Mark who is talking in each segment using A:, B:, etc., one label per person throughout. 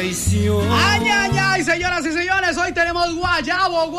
A: Ay, ay, ay, señoras y señores, hoy tenemos guayabo.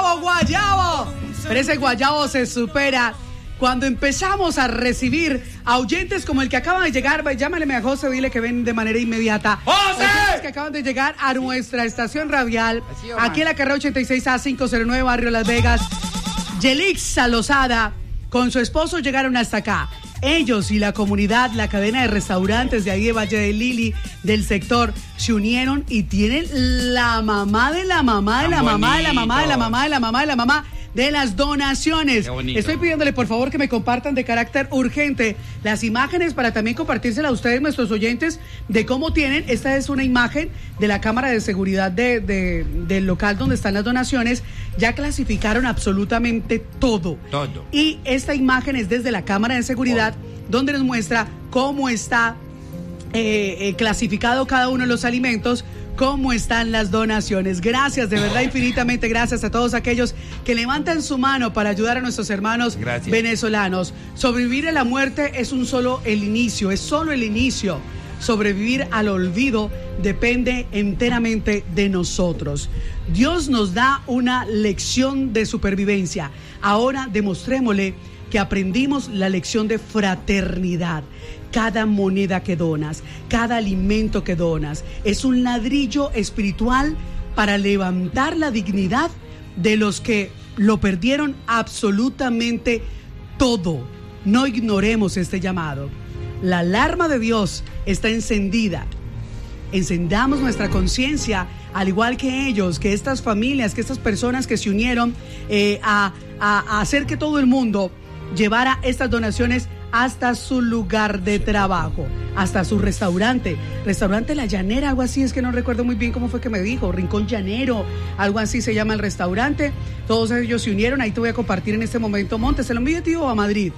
A: Pero ese guayabo se supera cuando empezamos a recibir a oyentes como el que acaban de llegar. Llámale a José, dile que ven de manera inmediata. ¡José! Oyentes que acaban de llegar a nuestra estación radial, aquí en la carrera 86A 509, barrio Las Vegas. Yelixa Lozada con su esposo llegaron hasta acá. Ellos y la comunidad, la cadena de restaurantes de ahí de Valle de Lili, del sector, se unieron y tienen la mamá de la mamá de la mamá de la mamá de la mamá de la mamá de la mamá de las donaciones. Estoy pidiéndole por favor que me compartan de carácter urgente las imágenes para también compartírselas a ustedes, nuestros oyentes, de cómo tienen. Esta es una imagen de la cámara de seguridad del local donde están las donaciones. Ya clasificaron absolutamente todo. Y esta imagen es desde la cámara de seguridad donde nos muestra cómo está clasificado cada uno de los alimentos, cómo están las donaciones. Gracias, de verdad, infinitamente gracias a todos aquellos que levantan su mano para ayudar a nuestros hermanos venezolanos. Sobrevivir a la muerte es solo el inicio. Sobrevivir al olvido depende enteramente de nosotros. Dios nos da una lección de supervivencia. Ahora demostrémosle que aprendimos la lección de fraternidad. Cada moneda que donas, cada alimento que donas, es un ladrillo espiritual para levantar la dignidad de los que lo perdieron absolutamente todo. No ignoremos este llamado. La alarma de Dios está encendida. Encendamos nuestra conciencia, al igual que ellos, que estas familias, que estas personas que se unieron a hacer que todo el mundo llevara estas donaciones hasta su lugar de trabajo, hasta su restaurante La Llanera, algo así, es que no recuerdo muy bien cómo fue que me dijo, Rincón Llanero, algo así se llama el restaurante. Todos ellos se unieron, ahí te voy a compartir en este momento. Montes, ¿se lo envío, tío, a Madrid?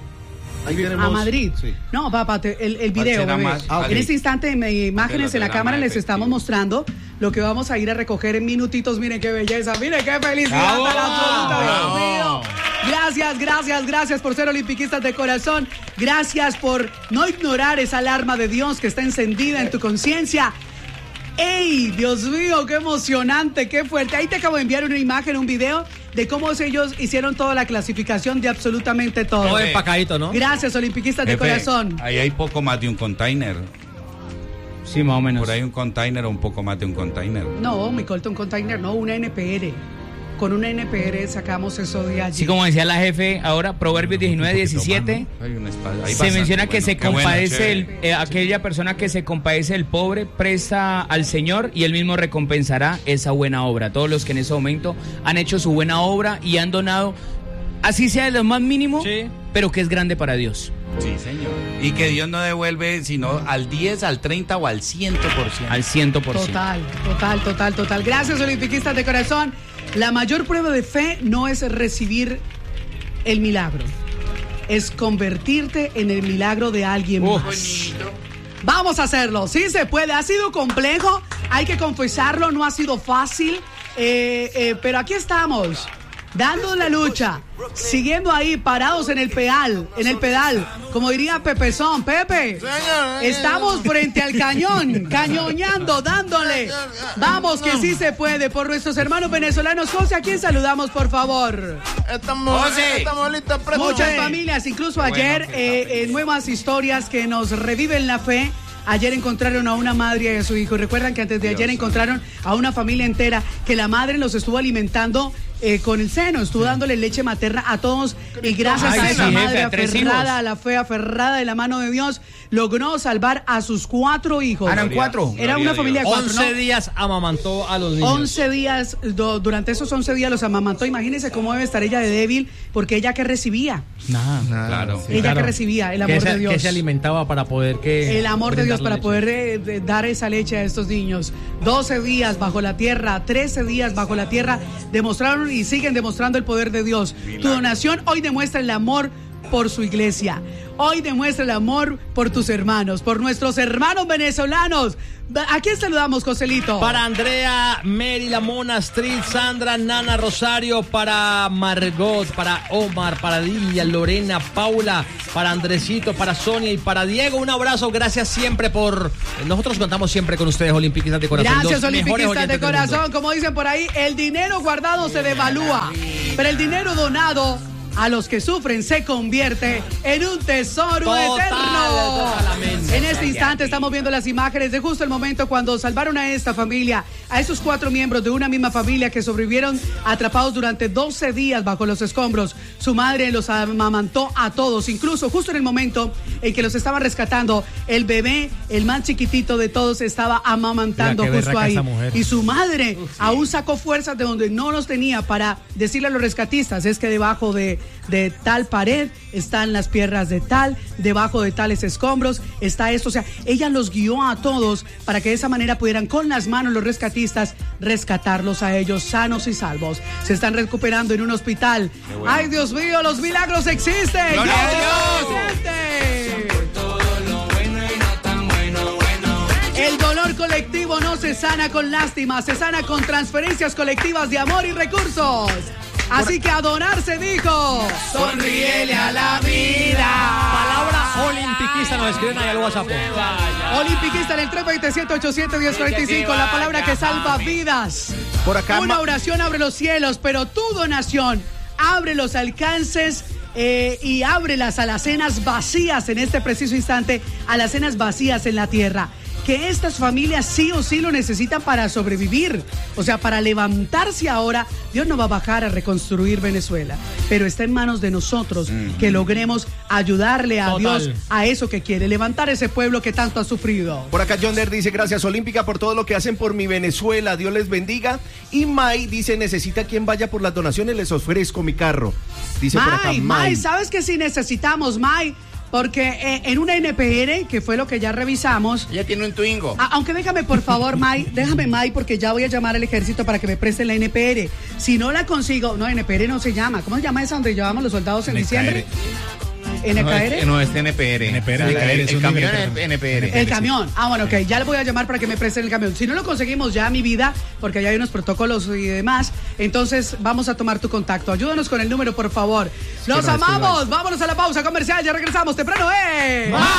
A: A Madrid. Sí. No, papá, el video, bebé. En este instante, imágenes en la cámara les estamos mostrando lo que vamos a ir a recoger en minutitos. Miren qué belleza, miren qué felicidad tan absoluta, Dios mío. Gracias por ser olimpiquistas de corazón. Gracias por no ignorar esa alarma de Dios que está encendida en tu conciencia. ¡Ey! Dios mío, qué emocionante, qué fuerte. Ahí te acabo de enviar una imagen, un video de cómo ellos hicieron toda la clasificación de absolutamente todo.
B: Todo empacadito, ¿no?
A: Gracias, olimpiquistas de corazón.
C: Ahí hay poco más de un container.
B: Sí, más o menos.
C: Por ahí un container o un poco más de un container.
A: No, mi corta un container, no, una NPR. Con una NPR sacamos eso de allí.
B: Sí, como decía la jefe, ahora Proverbios 19:17 se menciona que se compadece aquella persona que se compadece del pobre, presta al Señor y él mismo recompensará esa buena obra. Todos los que en ese momento han hecho su buena obra y han donado, así sea de lo más mínimo, pero que es grande para Dios.
C: Sí, señor. Y que Dios no devuelve sino al 10, al 30 o al 100%.
B: Al 100%.
A: Total. Gracias, olimpiquistas de corazón. La mayor prueba de fe no es recibir el milagro, es convertirte en el milagro de alguien más. Bonito. Vamos a hacerlo, sí se puede. Ha sido complejo, hay que confesarlo, no ha sido fácil, pero aquí estamos, dando la lucha, siguiendo ahí parados en el pedal, como diría Pepezón. Pepe, estamos frente al cañón, cañoneando, dándole. Vamos que sí se puede, por nuestros hermanos venezolanos. José, ¿a quién saludamos, por favor?
D: Estamos listos.
A: Muchas familias, incluso ayer, nuevas historias que nos reviven la fe. Ayer encontraron a una madre y a su hijo. Recuerdan que antes de ayer encontraron a una familia entera que la madre los estuvo alimentando con el seno, estuvo dándole leche materna a todos, y gracias a esa madre aferrada a la fe, aferrada de la mano de Dios, logró salvar a sus 4 hijos.
B: ¿Eran 4?
A: Era una familia de 4,
B: 11 días amamantó a los niños.
A: 11 días, durante esos 11 días los amamantó. Imagínense cómo debe estar ella de débil, porque ella que recibía.
B: Nada. Claro.
A: Ella que recibía el amor de Dios.
B: Que se alimentaba para poder
A: el amor de Dios, para poder dar esa leche a estos niños. 12 días bajo la tierra, 13 días bajo la tierra, demostraron y siguen demostrando el poder de Dios. Tu donación hoy demuestra el amor por su iglesia. Hoy demuestra el amor por tus hermanos, por nuestros hermanos venezolanos. ¿A quién saludamos, Joselito?
E: Para Andrea, Mary, La Mona, Street, Sandra, Nana, Rosario, para Margot, para Omar, para Lilia, Lorena, Paula, para Andresito, para Sonia y para Diego. Un abrazo, gracias siempre por... Nosotros contamos siempre con ustedes, Olimpiquistas de Corazón.
A: Gracias, Olimpiquistas de Corazón. Como dicen por ahí, el dinero guardado se devalúa, pero el dinero donado a los que sufren se convierte en un tesoro eterno. En este instante estamos viendo las imágenes de justo el momento cuando salvaron a esta familia, a esos 4 miembros de una misma familia que sobrevivieron atrapados durante 12 días bajo los escombros. Su madre los amamantó a todos, incluso justo en el momento en que los estaban rescatando, el bebé, el más chiquitito de todos, estaba amamantando justo ahí. Y su madre aún sacó fuerzas de donde no los tenía para decirle a los rescatistas, es que debajo de tal pared están las piernas de tal, debajo de tales escombros está esto. O sea, ella los guió a todos para que de esa manera pudieran con las manos los rescatistas rescatarlos a ellos sanos y salvos. Se están recuperando en un hospital. Bueno. ¡Ay, Dios mío, los milagros existen!
C: ¡Gloria a Dios!
A: El dolor colectivo no se sana con lástima, se sana con transferencias colectivas de amor y recursos. Así que a donar se dijo, sonríele a la vida.
E: Palabra olimpiquista, nos escriben ahí al WhatsApp.
A: Olimpiquista en el 327-807-1045, la palabra que salva vidas.
F: Por acá,
A: una oración abre los cielos, pero tu donación abre los alcances y abre las alacenas vacías en este preciso instante, alacenas vacías en la tierra. Que estas familias sí o sí lo necesitan para sobrevivir, o sea, para levantarse ahora. Dios no va a bajar a reconstruir Venezuela, pero está en manos de nosotros que logremos ayudarle a Dios a eso que quiere, levantar ese pueblo que tanto ha sufrido.
F: Por acá John Der dice, gracias Olímpica por todo lo que hacen por mi Venezuela, Dios les bendiga. Y May dice, necesita quien vaya por las donaciones, les ofrezco mi carro. Dice por acá
A: May, ¿sabes qué sí necesitamos, May? Porque en una NPR, que fue lo que ya revisamos...
C: Ella tiene un Twingo.
A: Aunque déjame, por favor, May, porque ya voy a llamar al ejército para que me presten la NPR. Si no la consigo... No, NPR no se llama. ¿Cómo se llama esa donde llevamos los soldados en diciembre? ¿NKR?
C: No, es NPR. El camión es NPR.
A: El camión. Bueno, ok. Ya le voy a llamar para que me presten el camión. Si no lo conseguimos ya, mi vida, porque allá hay unos protocolos y demás, entonces vamos a tomar tu contacto. Ayúdanos con el número, por favor. ¡Los amamos! Vámonos a la pausa comercial. Ya regresamos temprano,